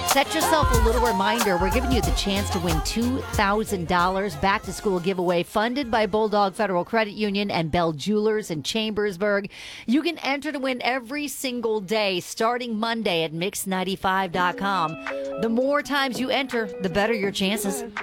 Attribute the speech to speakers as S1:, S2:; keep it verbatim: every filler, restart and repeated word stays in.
S1: Set yourself a little reminder. We're giving you the chance to win two thousand dollars back to school giveaway funded by Bulldog Federal Credit Union and Bell Jewelers in Chambersburg. You can enter to win every single day starting Monday at mix ninety-five dot com. The more times you enter, the better your chances.